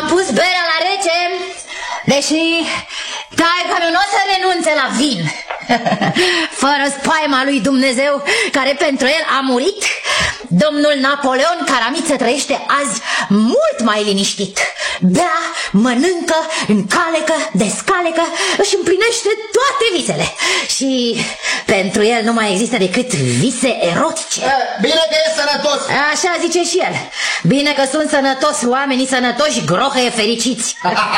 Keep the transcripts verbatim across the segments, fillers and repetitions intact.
pus berea la rece, deși taică-miu nu o să renunțe la vin. Fără spaima lui Dumnezeu, care pentru el a murit, domnul Napoleon Caramiță trăiește azi mult mai liniștit. Bea, mănâncă, încalecă, descalecă, își împlinește toate visele. Și pentru el nu mai există decât vise erotice. Bine că e sănătos. Așa zice și el. Bine că sunt sănătos, oamenii sănătoși, grohăie fericiți.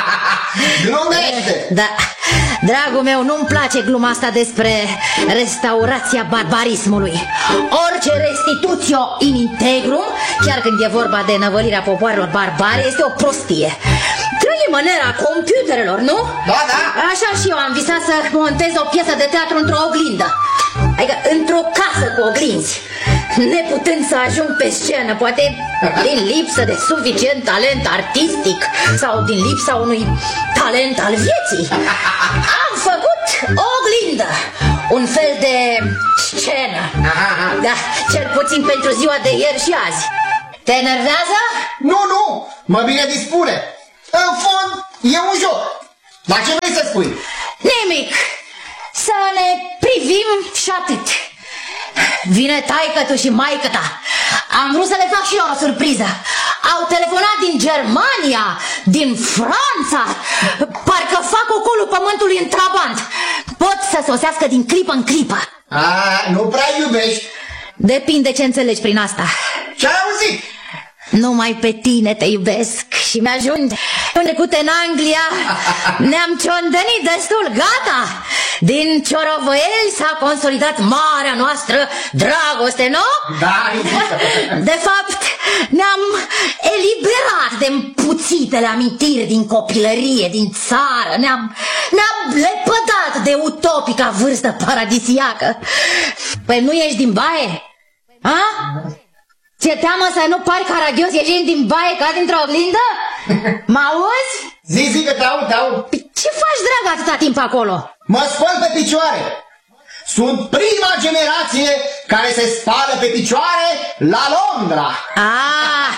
Glumește. Da, dragul meu, nu-mi place gluma asta despre restaurația barbarismului. Orice restitutio in integrum, chiar când e vorba de năvălirea popoarelor barbare, este o prostie. Trăim în era computerelor, nu? Da, da. Așa și eu am visat să montez o piesă de teatru într-o oglindă. Adică într-o casă cu oglinzi, neputând să ajung pe scenă, poate din lipsă de suficient talent artistic sau din lipsa unui talent al vieții. Am făcut o oglindă, un fel de scenă. Da, cel puțin pentru ziua de ieri și azi. Te enervează? Nu, nu, mă bine dispune. În fond, e un joc. Dar ce vrei să spui? Nimic. Să ne privim și atât. Vine taică-tu și maică-ta. Am vrut să le fac și eu o surpriză. Au telefonat din Germania, din Franța. Parcă fac ocolul pământului în trabant. Pot să sosească din clipă în clipă. A, nu prea iubești. Depinde ce înțelegi prin asta. Ce-ai auzit? Numai pe tine te iubesc și mi-ajunge. În trecut în Anglia ne-am ciondănit destul, gata. Din Ciorovăieli s-a consolidat marea noastră dragoste, nu? Da. De fapt, ne-am eliberat de împuțitele amintiri din copilărie, din țară. Ne-am ne-am lepădat de utopica vârstă paradisiacă. Păi nu ești din baie? A? Ți-e teamă să nu pari caragios ieșind din baie ca dintr-o oglindă? Mă auzi? Zi, zi că te aud, te aud. Ce faci, dragă, atâta timp acolo? Mă spăl pe picioare. Sunt prima generație care se spală pe picioare la Londra. Ah,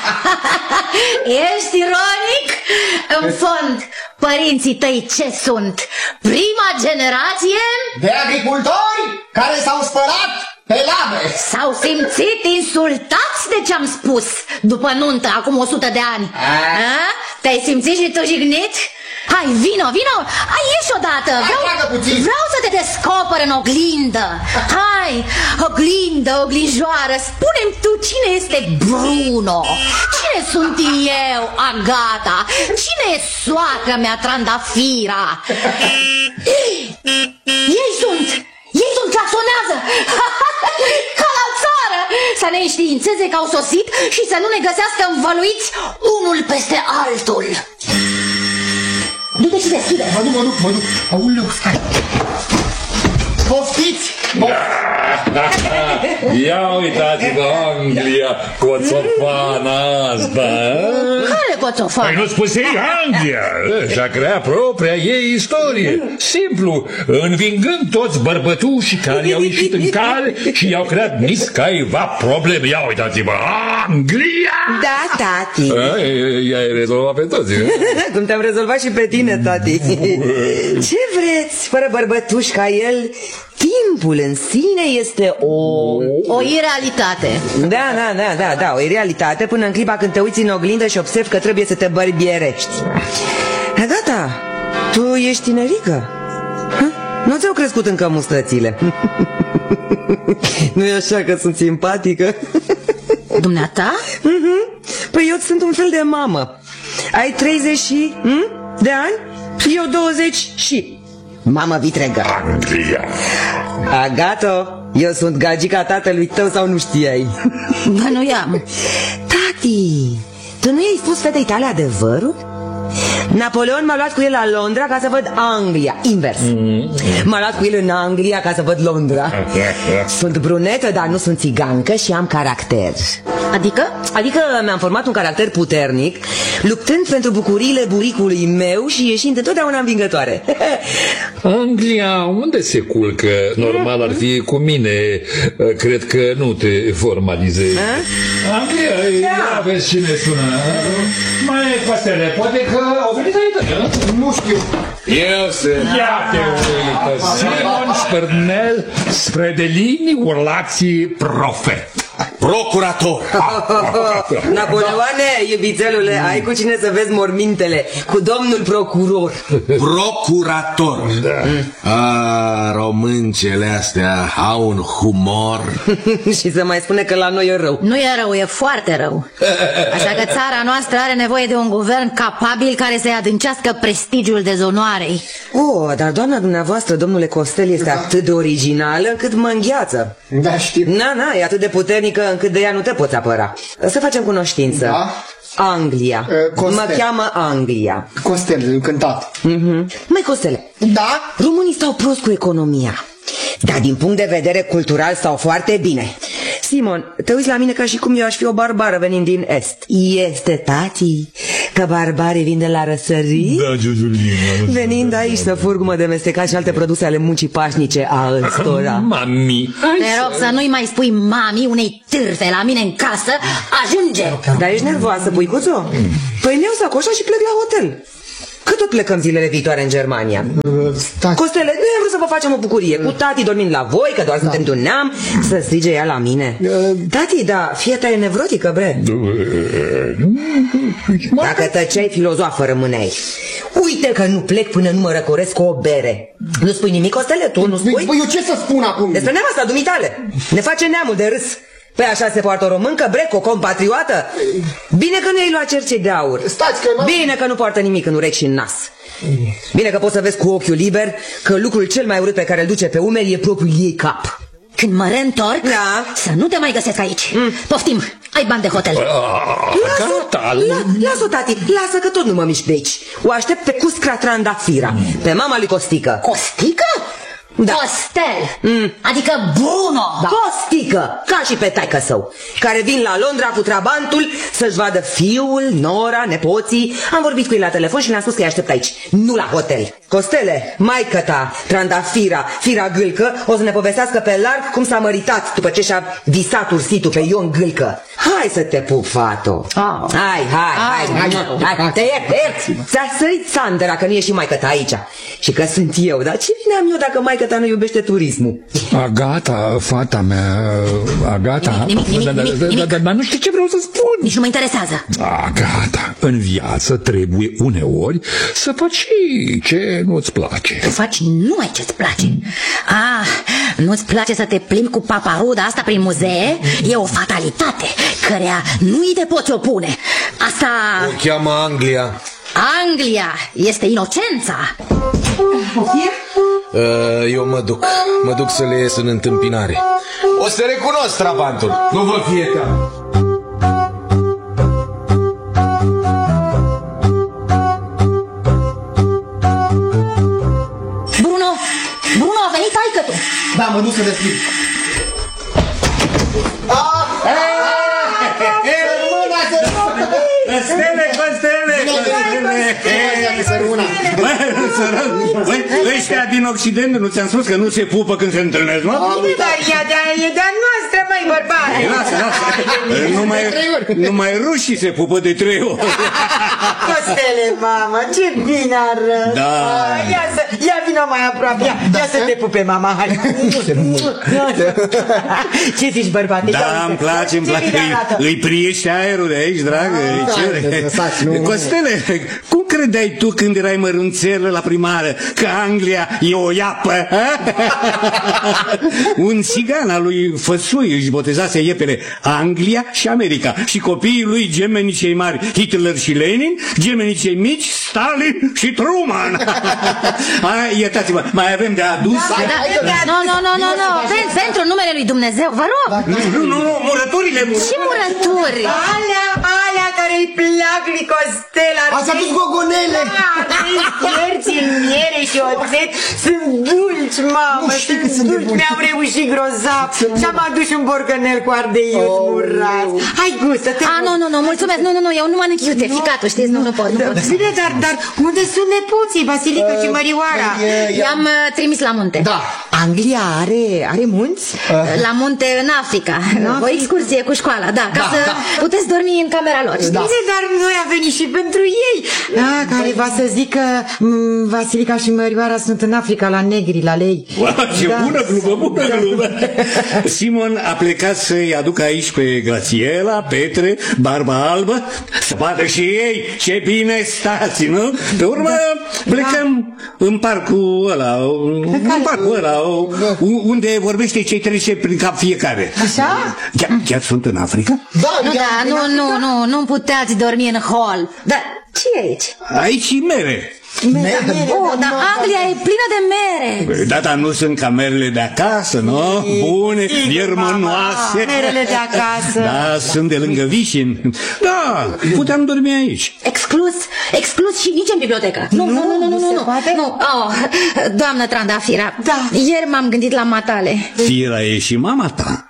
ești ironic? În fond, părinții tăi ce sunt? Prima generație? De agricultori care s-au spălat pe lame. S-au simțit insultați de ce-am spus după nuntă, acum o sută de ani. A? Te-ai simțit și tu jignit? Hai, vino, vino, hai, ieși odată. Vreau, vreau să te descoper în oglindă. Hai, oglindă, oglinjoară, spune-mi tu cine este Bruno. Cine sunt eu, Agata? Cine e soacră mea, Trandafira? Ei sunt, ei sunt, claxonează. Ca la țară. Să ne înștiințeze că au sosit și să nu ne găsească învăluiți unul peste altul. Du-te și deschide. Mă duc, mă duc, mă duc. Aoleu, stai. Poftiți! Ia uitați-vă, Anglia, coțofana asta. Care coțofana? Păi nu spusei Anglia. Și-a creat propria ei istorie. Simplu, învingând toți bărbătușii care i-au ieșit în cale și i-au creat niscaiva probleme. Ia uitați-vă, Anglia! Da, tati. I-ai rezolvat pe toți. Cum te-am rezolvat și pe tine, tati. Ce vreți, fără bărbătuși ca el? Timpul în sine este o... O irealitate. Da, da, da, da, da, o irealitate până în clipa când te uiți în oglindă și observi că trebuie să te bărbierești. Gata, tu ești tinerică. Nu ți-au crescut încă mustățile. Nu e așa că sunt simpatică? Dumneata? uh-huh. Păi eu sunt un fel de mamă. Ai treizeci și de ani? Eu douăzeci și... Mamă vitregă. Anglia. Agata, eu sunt gagica tatălui tău sau nu știai? Bănuiam. Tati, tu nu i-ai spus fetei tale adevărul? Napoleon m-a luat cu el la Londra ca să văd Anglia, invers. M-a luat cu el în Anglia ca să văd Londra. Sunt brunetă, dar nu sunt țigancă și am caracter. Adică? Adică mi-am format un caracter puternic, luptând pentru bucuriile buricului meu și ieșind întotdeauna învingătoare. Anglia unde se culcă? Normal ar fi cu mine. Cred că nu te formalizezi. A? Anglia, da. Ia vezi cine sună. Mai Costele, poate că au venit aici. Nu știu. Eu sunt. Ia te uită. Simon Spârnel, Spredelini, Urlații, Profet. Procurator. Napoleoane, iubițelule, ai cu cine să vezi mormintele? Cu domnul procuror. Procurator. Da. A, româncele astea au un humor. Și să mai spune că la noi e rău. Nu e rău, e foarte rău. Așa că țara noastră are nevoie de un guvern capabil care să-i adâncească prestigiul dezonoarei. Oh, dar doamna dumneavoastră, domnule Costel, este da. atât de originală încât mă îngheață. Da, știu. Na, na, e atât de puternică încât de ea nu te poți apăra. Să facem cunoștință. Da. Anglia. Uh, mă cheamă Anglia. Costel, încântat. uh-huh. Măi, Costele. Da? Românii stau prost cu economia, dar din punct de vedere cultural stau foarte bine. Simon, te uiți la mine ca și cum eu aș fi o barbară venind din est. Este, tati, că barbarii vin de la răsărit? Da, Giugiulina. Venind aici să furgumă de mestecat și alte produse ale muncii pașnice a ăstora. Mami. Te rog să nu-i mai spui mami unei târfe la mine în casă. Ajunge. Dar ești nervoasă, puicuțo? Păi ne iau sacoșa și plec la hotel. Că tot plecăm zilele viitoare în Germania. Stai. Costele, noi am vrut să vă facem o bucurie. Cu tati dormind la voi, că doar da. suntem de un neam. Să strige ea la mine. Tati, da, fieta e nevrotică, bre. Dacă tăceai, filozofă rămâneai. Uite că nu plec până nu mă răcoresc cu o bere. Nu spui nimic, Costele? Tu nu spui? Păi eu ce să spun acum? Despre neamasta dumitale. Ne face neamul de râs. Păi așa se poartă o româncă, breco, compatriotă? Bine că nu i-ai luat cercei de aur. Stați că Bine că nu poartă nimic în urechi și în nas. Bine că poți să vezi cu ochiul liber că lucrul cel mai urât pe care îl duce pe umeri e propriul ei cap. Când mă reîntorc, da. să nu te mai găsesc aici. mm. Poftim, ai bani de hotel. Lasă-o, la, lasă-o, tati, lasă că tot nu mă mișc de aici. O aștept pe Cuscra Trandafira, pe mama lui Costică. Costică? Da. Costel, mm. adică Bruno. Da. Costică, ca și pe taică său, care vin la Londra cu trabantul să-și vadă fiul, nora, nepoții. Am vorbit cu ei la telefon și le-am spus că îi aștept aici, nu la hotel. Costele, maică ta, Trandafira, Fira Gâlcă, o să ne povestească pe larg cum s-a măritat după ce și-a visat ursitul pe Ion Gâlcă. Hai să te pup, fato. oh. Hai, hai, hai, hai, hai, hai. Te iert, te iert. Ți-a sărit Sandra că nu e și maică ta aici. Și că sunt eu, dar ce vine am eu dacă maică ta nu iubește turismul? Agata, fata mea, Agata. Nimic, nimic, nimic, nimic. Dar nu știu ce vreau să spun. Nici nu mă interesează. Agata, în viață trebuie uneori să faci și ce nu-ți place. Tu faci numai ce-ți place. Ah, nu-ți place să te plimbi cu paparuda asta prin muzee? E o fatalitate cărea nu-i te poți opune. Asta... O cheamă Anglia. Anglia este inocența. Eu mă duc, mă duc să le ies în întâmpinare. O să recunosc trabantul. Nu vă fie teamă. Bruno, Bruno, a venit taică-tu. Da, mă duc să deschid. Stele, Costele! Băi, ăștia din Occident, nu ți-am spus că nu se pupă când se întâlnesc, nu? Dar e de-a noastră, măi, bărbat! Lasă, lasă! Numai, numai rușii se pupă de trei ori. Costele, mama, ce bine arăt! Da! Ia, să, ia vină mai aproape, ia, ia să te pupe, mama, hai! Ce zici, bărbate? Da, îmi place, îmi place, îi priești aerul de aici, dragă. Costele, cum credeai tu când erai mărunțel la primară că Anglia e o iapă? Un țigan al lui Făsui își botezase iepele Anglia și America și copiii lui, gemenii cei mari Hitler și Lenin, gemenii cei mici Stalin și Truman. Iertați-mă, mai avem de adus? Nu, nu, nu, nu, nu. Pentru numele lui Dumnezeu, vă rog. Nu, nu, nu, murăturile. Ce murături? Alea, alea care să-i plac lui Costel. Ați adus gogonele! Ierți în miere și oțet sunt dulci, mamă, nu știi cât sunt sunt de dulci, buni. mi-au reușit grozav și am adus un borcanel cu ardeios Oh, murați. Hai, gustă-te! A, nu, nu, nu, mulțumesc, nu, nu, nu, eu nu mănânc iute, ficatul, știți, nu, nu pot, nu pot. Bine, dar, dar unde sunt nepoții, Vasilica și Mărioara? I-am uh, trimis la munte. Da. Anglia are, are munți? La munte în Africa. O excursie cu școala, da, ca Da, să da. puteți dormi în camera lor. Da. Bine, dar noi am venit și pentru ei. Da, care va să zică m, Vasilica și Mărioara sunt în Africa, la negri, la lei. Wow, ce Da. bună glumă, bună glumă. Simon a plecat să-i aducă aici pe Grațiela, Petre, Barba Albă, să vadă și ei ce bine stați, nu? Pe urmă plecăm în parcul ăla, în parcul ăla, unde vorbește ce trece prin cap fiecare. Așa? Chiar, chiar sunt în Africa? Da, Nu, ia- da, nu, nu, nu, nu puteți dormi în hol. Dar ce e aici? Aici e mere. Oh, dar Anglia e plină de mere. Da, dar nu sunt camerele de acasă, nu? Bune, viermănoase. Merele de acasă. Da, sunt de lângă Vișin. Da, puteam dormi aici. Exclus, exclus și nici în bibliotecă. Nu, nu, nu, nu, nu, nu se nu. poate? Nu, oh, doamnă Trandafira, Da. ieri m-am gândit la matale. Fira e și mama ta.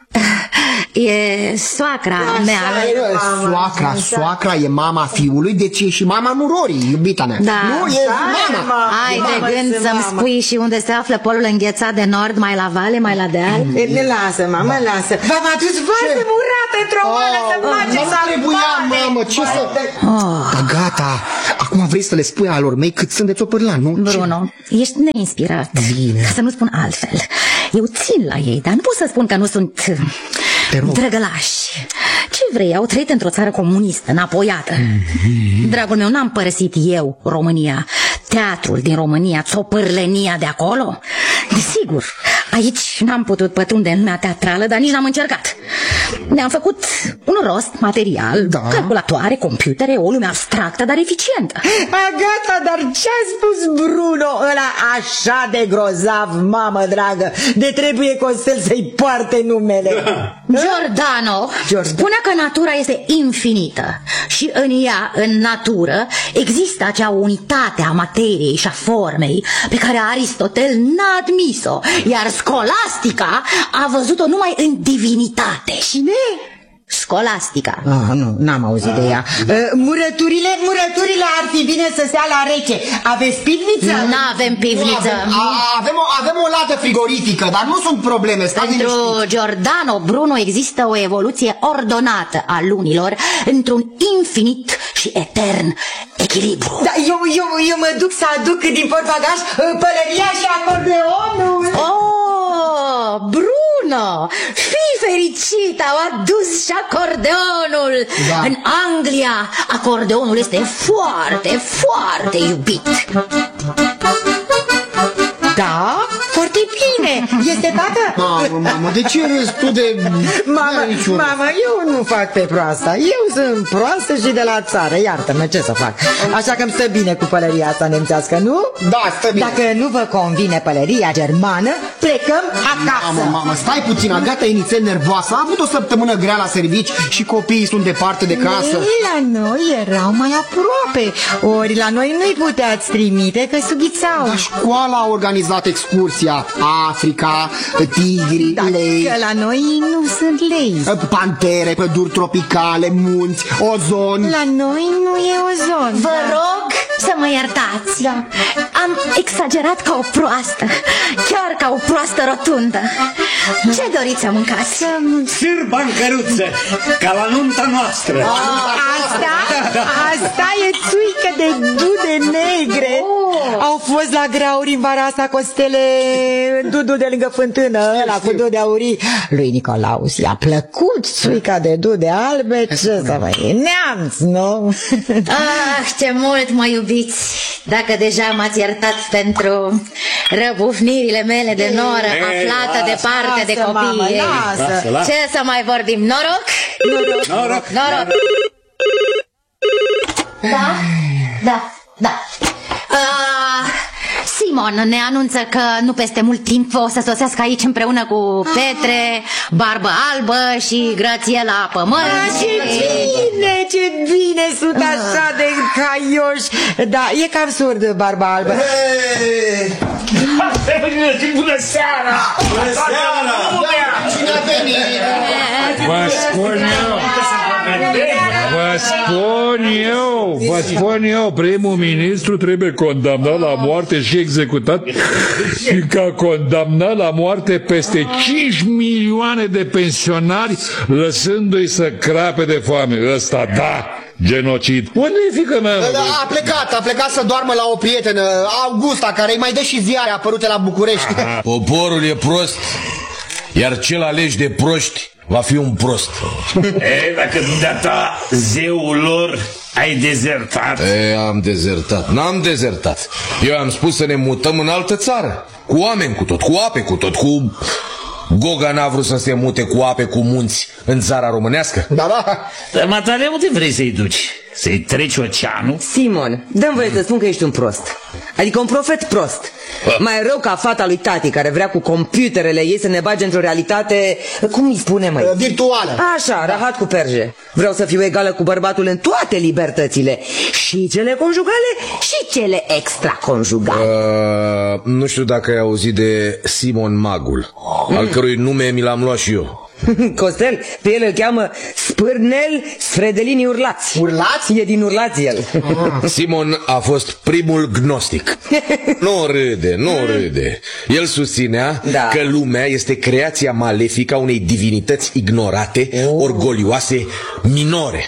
E soacra mea. E, Soacra, soacra e mama fiului, deci e și mama nurorii, iubita mea. Da. Nu, e mama. Ai Mamă, de gând să să-mi mamă. spui și unde se află polul înghețat de nord, mai la vale, mai la deal? E, ne lasă, mamă, lasă. V-am adus varză murată într-o oală să Oh, face nu trebuia, mamă, ce să... Da, gata, acum vrei să le spui alor mei cât sunt de țopârlan, nu? Bruno, ești neinspirat. Bine. Ca să nu spun altfel. Eu țin la ei, dar nu pot să spun că nu sunt Te rog. drăgălași. Ce vrei? Au trăit într-o țară comunistă, înapoiată. Mm-hmm. Dragul meu, n-am părăsit eu România, teatrul din România, țopârlenia de acolo. Desigur, aici n-am putut pătrunde în lumea teatrală, dar nici n-am încercat. Ne-am făcut un rost material, Da. calculatoare, computere, o lume abstractă, dar eficientă. A, gata, dar ce-a spus Bruno ăla așa de grozav, mamă dragă, de trebuie Costel să-i poarte numele? Giordano Giordano. spunea că natura este infinită și în ea, în natură, există acea unitate a materiei și a formei pe care Aristotel n-a admis-o, iar Scolastica a văzut-o numai în divinitate. Cine? Scolastica. Ah, nu, n-am auzit de ea. Uh, murăturile, murăturile ar fi bine să stea la rece. Aveți pivniță? N-avem pivniță. Avem, a, avem, o, avem o lată frigorifică, dar nu sunt probleme, stați Pentru liniștiți. Giordano Bruno există o evoluție ordonată a lunilor într-un infinit și etern echilibru. Da, eu, eu, eu mă duc să aduc din portbagaj uh, pălăria și acordeonul. Oh, Bruno, fii fericit, au adus și acordeonul. Da. În Anglia, acordeonul este foarte, foarte iubit. Da, foarte bine. Este tată? Mamă, mamă, de ce râzi tu de... Mamă, N-are niciun rost. mamă, eu nu fac pe proasta. Eu sunt proastă și de la țară. Iartă-mă, ce să fac? Așa că îmi stă bine cu pălăria asta nemțească, nu? Da, stă bine. Dacă nu vă convine pălăria germană, plecăm acasă. Mamă, mamă, stai puțin, Agata e nițel nervoasă. A avut o săptămână grea la servici și copiii sunt departe de casă. Ei, la noi erau mai aproape. Ori la noi nu-i puteați trimite, că sughițau. Dar școala a organizat excursia. Africa, tigri, Da, lei, că la noi nu sunt lei. pantere, păduri tropicale, munți, ozon. La noi nu e ozon. Vă rog să mă iertați. Da. Am exagerat ca o proastă, chiar ca o proastă rotundă. Ce doriți să mâncați? Sir bancăruță, ca la nunta noastră. Asta, asta e țuică de dude negre. Au fost la grauri în vara asta, Costele, Dudu de lângă fântână, ăla cu dude aurii. Lui Nicolaus i-a plăcut țuica de dude albe, ce să mai e, neamț, nu? Ah, ce mult mă iubiți. Dacă deja m-ați iertat pentru răbufnirile mele de noră Ei, aflată lasă, departe de lasă, mamă, copii. lasă. Lasă, lasă. Ce să mai vorbim? Noroc? Noroc. Noroc. Da? Da, da. Uh, Simon ne anunță că nu peste mult timp o să sosească aici împreună cu Petre, Barbă Albă și Grațiela Pământ. Ah, ce bine, ce bine, sunt așa de caioși. Da, e cam surd, Barba Albă. Hey! Bună seara! Bună seara! Cine a venit? Vă spun eu, vă spun eu, vă spun eu, primul ministru trebuie condamnat la moarte și executat, fiindcă a condamnat la moarte peste cinci milioane de pensionari, lăsându-i să crape de foame. Ăsta, da, genocid. Unde e fiică mea? A plecat, a plecat să doarmă la o prietenă, Augusta, care îi mai dă și ziare apărute la București. Poporul e prost, iar cel ales de proști va fi un prost. E, dacă dumneata, zeul lor, ai dezertat. E, am dezertat, n-am dezertat. Eu am spus să ne mutăm în altă țară, cu oameni cu tot, cu ape cu tot, cu... Goga n-a vrut să se mute cu ape, cu munți în țara românească? Da, da. Dar, matale, unde vrei să-i duci? Să-i treci oceanul? Simon, dă-mi voie să spun că ești un prost. Adică un profet prost. Mai rău ca fata lui tati, care vrea cu computerele ei să ne bage într-o realitate, cum îi spune, măi? Virtuală. Așa, rahat cu perje. Vreau să fiu egală cu bărbatul în toate libertățile. Și cele conjugale și cele extraconjugale. uh, Nu știu dacă ai auzit de Simon Magul, al cărui nume mi l-am luat și eu. Costel, pe el îl cheamă Spârnel Sfredelini Urlați. Urlați? E din Urlați el. Simon a fost primul gnostic. Nu râde, nu râde. El susținea Da. că lumea este creația malefică a unei divinități ignorate, orgolioase, minore.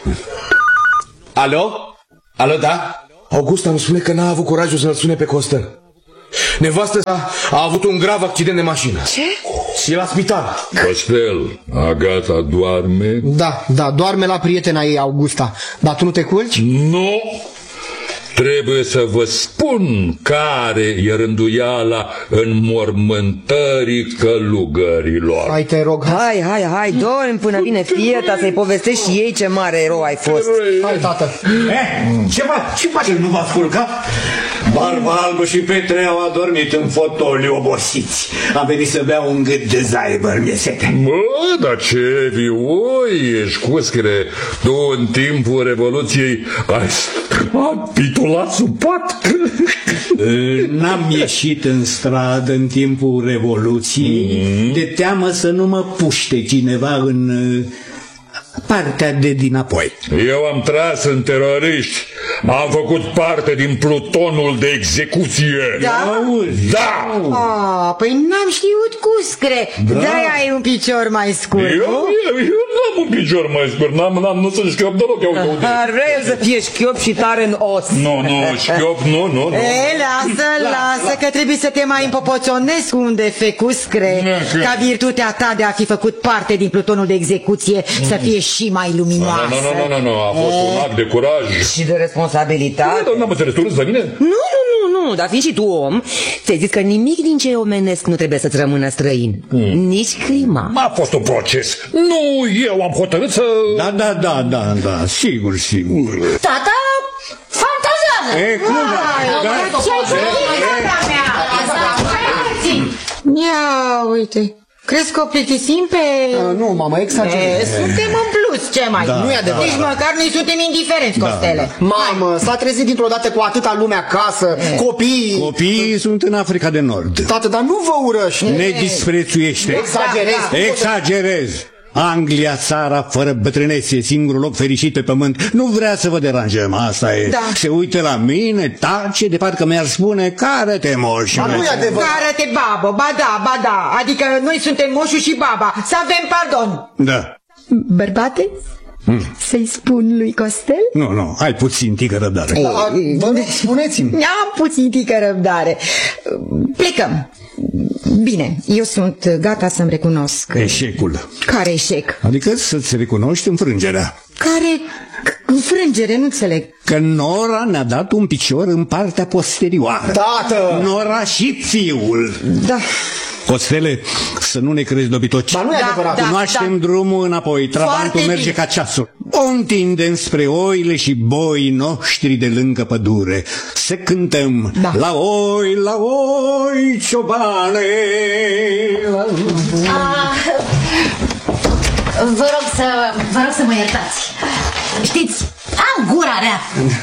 Alo? Alo, da? Augusta îmi spune că n-a avut curajul să-l sune pe Costel. Nevastă sa a avut un grav accident de mașină. Ce? Și e la spital. Costel, Agata doarme? Da, da, doarme la prietena ei, Augusta. Dar tu nu te culci? Nu! Trebuie să vă spun care e rânduiala înmormântării călugărilor. Hai, te rog. Hai, hai, hai, dormi până vine fieta să-i povestești și ei ce mare erou ai fost. Hai, tată. Eh, ce, fa- ce face? Nu v-ați culcat? Barba Albă și Petre au adormit în fotoli obosiți. Am venit să bea un gât de zaibăr, mi-e sete. Mă, dar ce vioi ești, Cuscre. Tu în timpul Revoluției ai capitulat sub pat. N-am ieșit în stradă în timpul Revoluției mm. de teamă să nu mă puște cineva în partea de dinapoi. Eu am tras în teroriști. Am făcut parte din plutonul de execuție. Da? Da! Ah, păi n-am știut, Cuscre. Da. De-aia ai un picior mai scurt, Eu, nu? eu, eu n-am un picior mai scurt. N-am, n-am, nu sunt șchiop deloc. Eu, eu, Ar vrea el să fie șchiop și tare în os. nu, nu, șchiop, nu, nu, nu. E, lasă, lasă, că trebuie să te mai împopoțonezi cu un defect, Cuscre, că- ca virtutea ta de a fi făcut parte din plutonul de execuție să fie și mai Nu, luminoasă. nu, nu, nu, nu, nu, a fost un act de curaj. Și de responsabilitate. Dar n-am înțeles, tu râzi la mine? Nu, nu, nu, nu, dar fiind și tu om, ți-ai zis că nimic din ce e omenesc nu trebuie să-ți rămână străin. Mm. Nici clima. A fost un proces. Nu, eu am hotărât să... Da, da, da, da, da, sigur, sigur. Tata fantazează. E, cum da? Da? Ce ai făcut, mea? Ia, uite, crezi că o plictisim pe... Uh, nu, mamă, exagerez. E, suntem în plus, ce mai? Da, Nu e adevărat. Nici măcar noi suntem indiferenți, Costele. Mamă, s-a trezit dintr-o dată cu atâta lume acasă, copii... Copiii sunt în Africa de Nord. Tată, dar nu vă urăști. Ne disprețuiește. Exagerez. Exagerez. Anglia, țara fără bătrânețe, singurul loc fericit pe pământ. Nu vrea să vă deranjăm, asta e. Da. Se uită la mine, tace, de parcă mi-ar spune, care-te moși. Dar nu e adevărat. Cară-te, babă, ba da, ba da, adică noi suntem moșul și baba, să avem pardon. Da. Bărbate, hmm. să-i spun lui Costel? Nu, nu, ai puțin tică răbdare. A, Vă rog, spuneți-mi. Am puțin tică răbdare. Plecăm. Bine, eu sunt gata să-mi recunosc. Eșecul. Care eșec? Adică să-ți recunoști înfrângerea. Care înfrângere, nu înțeleg. Că Nora ne-a dat un picior în partea posterioară. Tată! Nora și fiul. Da. Costele, să nu ne crezi dobitoci. Ba nu e Da, adevărat. da. Cunoaștem drumul înapoi, trabantul Foarte merge bine. ca ceasul. O întindem spre oile și boii noștri de lângă pădure. Să cântăm Da. la oi, la oi, ciobane. La... Ah, vă rog să, vă rog să mă iertați. Știți, am gura rea.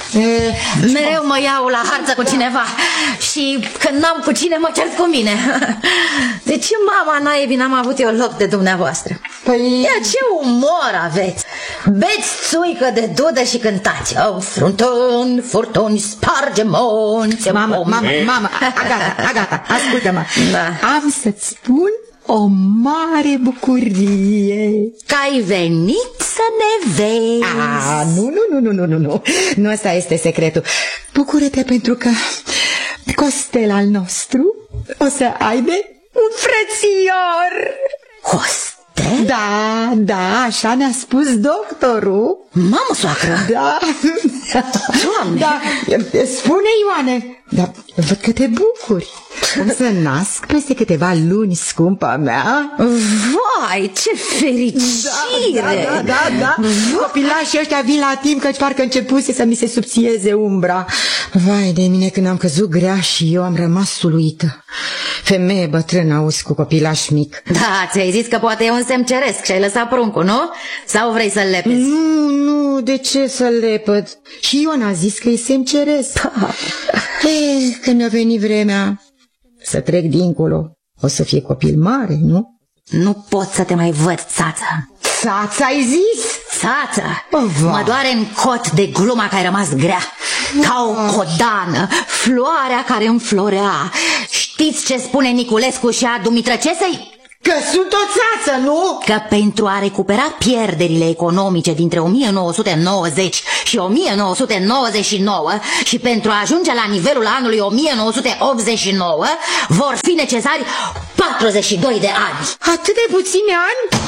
Mereu mă iau la harță cu cineva și când n-am cu cine mă cert cu mine. De ce, mama naibii, n-am avut eu loc de dumneavoastră? Păi... Ia, ce umor aveți! Beți țuică de dudă și cântați. Oh, fruntoni, furtuni, sparge monți. Mama, pom- mama, mama, Agata, Agata, ascultă-mă. Da. Am să-ți spun o mare bucurie. Că ai venit să ne vezi. Ah, nu, nu, nu, nu, nu, nu, nu. Nu ăsta este secretul. Bucură-te pentru că Costel al nostru o să aibă un frățior. Costel? Da, da, așa ne-a spus doctorul. Mamă, soacră! Da. Doamne! Da. Spune, Ioane, dar văd că te bucuri. Cum să nasc peste câteva luni, scumpa mea. Vai, ce fericire! Da, da, da, da. Copilașii ăștia vin la timp, căci parcă începuse să mi se subțieze umbra. Vai de mine, când am căzut grea și eu am rămas uluită. Femeie bătrână, auzi, cu copilaș mic. Da, ți-ai zis că poate e un semn ceresc și ai lăsat pruncul, nu? Sau vrei să-l lepezi? Nu, nu, de ce să-l lepăd? Și Ion a zis că e semn ceresc. Eh, când mi-a venit vremea să trec dincolo, o să fie copil mare, nu? Nu pot să te mai văd, țață. Țața, ai zis? Țață, Oh, vai. mă doare în cot de gluma că ai rămas grea. Ca o codană, floarea care înflorea. Știți ce spune Niculescu și a Dumitrăcesei? Că sunt o țață, nu? Că pentru a recupera pierderile economice dintre o mie nouă sute nouăzeci și o mie nouă sute nouăzeci și nouă și pentru a ajunge la nivelul anului o mie nouă sute optzeci și nouă vor fi necesari patruzeci și doi de ani. Atât de puțini ani?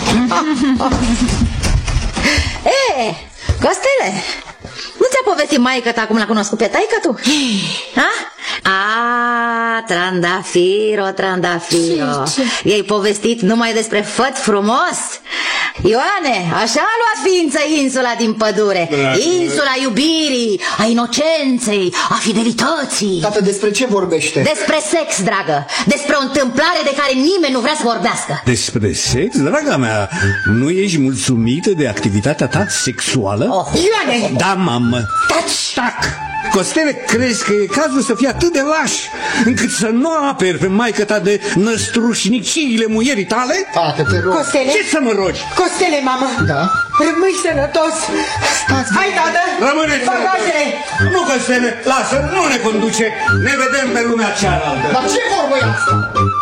E, Costele, nu ți-a povestit maică ta cum l-a cunoscut pe taică tu? Ha? A, trandafiro, trandafiro. I-ai povestit numai despre făt frumos? Ioane, așa a luat ființă insula din pădure. Insula iubirii, a inocenței, a fidelității. Tată, despre ce vorbește? Despre sex, dragă. Despre o întâmplare de care nimeni nu vrea să vorbească. Despre sex, draga mea, nu ești mulțumită de activitatea ta sexuală? Oh. Ioane! Da, mamă. Taci! Tac! Costele, crezi că e cazul să fii atât de laș încât să nu aperi pe maică ta de năstrușniciile muierii tale? Tată, te rog. Costele? Ce să mă rogi? Costele, mamă! Da? Rămâi sănătos! Stați, Hai, tată! Rămâneți Bagajele! sănătos. Nu, Costele, lasă, nu ne conduce. Ne vedem pe lumea cealaltă. Dar ce vorbă e asta?